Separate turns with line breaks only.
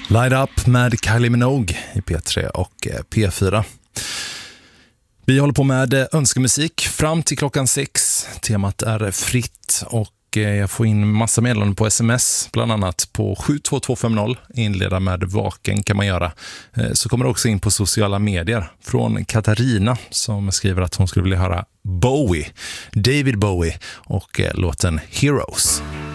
Light Up med Kylie Minogue i P3 och P4. Vi håller på med önskemusik fram till klockan 6. Temat är fritt och jag får in massa meddelanden på sms, bland annat på 72250. Inleda med vaken kan man göra. Så kommer det också in på sociala medier från Katarina som skriver att hon skulle vilja höra David Bowie och låten Heroes.